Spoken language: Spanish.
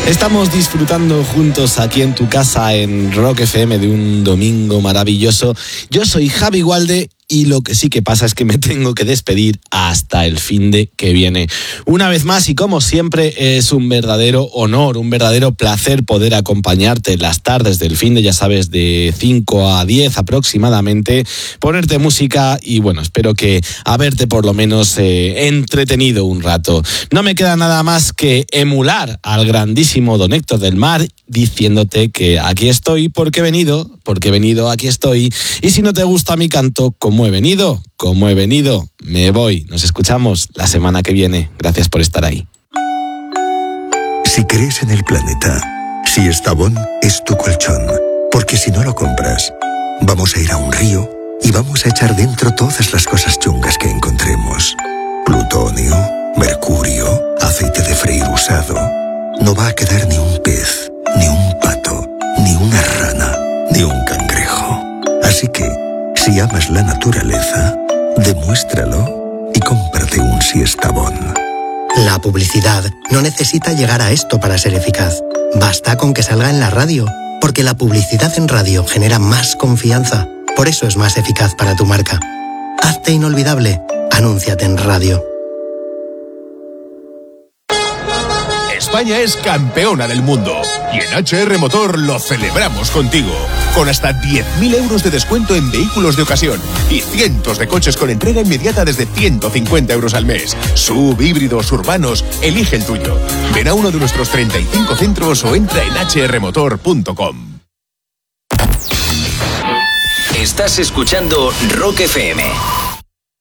Estamos disfrutando juntos aquí en tu casa en Rock FM de un domingo maravilloso. Yo soy Javi Gualde y lo que sí que pasa es que me tengo que despedir hasta el finde que viene. Una vez más y como siempre es un verdadero honor, un verdadero placer poder acompañarte en las tardes del finde, ya sabes, de 5 a 10 aproximadamente, ponerte música y bueno, espero que haberte por lo menos entretenido un rato. No me queda nada más que emular al grandísimo Don Héctor del Mar diciéndote que aquí estoy porque he venido, aquí estoy. Y si no te gusta mi canto, como he venido, me voy. Nos escuchamos la semana que viene. Gracias por estar ahí. Si crees en el planeta, Si Estavón es tu colchón, porque si no lo compras, vamos a ir a un río y vamos a echar dentro todas las cosas chungas que encontremos. Plutonio, mercurio, aceite de freír usado. No va a quedar ni un pez, ni un pato, ni una rana, ni un cangrejo. Así que, si amas la naturaleza, demuéstralo y cómprate un Estavón. La publicidad no necesita llegar a esto para ser eficaz. Basta con que salga en la radio, porque la publicidad en radio genera más confianza. Por eso es más eficaz para tu marca. Hazte inolvidable. Anúnciate en radio. España es campeona del mundo y en HR Motor lo celebramos contigo. Con hasta 10.000 euros de descuento en vehículos de ocasión y cientos de coches con entrega inmediata desde 150 euros al mes. SUV, híbridos, urbanos, elige el tuyo. Ven a uno de nuestros 35 centros o entra en hrmotor.com. Estás escuchando Rock FM.